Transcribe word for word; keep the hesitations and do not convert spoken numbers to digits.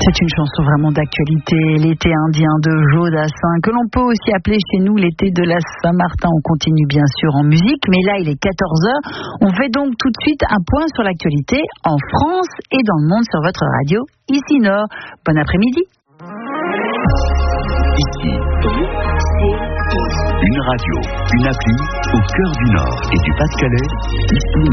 C'est une chanson vraiment d'actualité, l'été indien de Joe Dassin, que l'on peut aussi appeler chez nous l'été de la Saint-Martin. On continue bien sûr en musique, mais là il est quatorze heures. On fait donc tout de suite un point sur l'actualité en France et dans le monde sur votre radio, ici Nord. Bon après-midi. Ici, une radio, une appli au cœur du Nord et du Pas-de-Calais, ici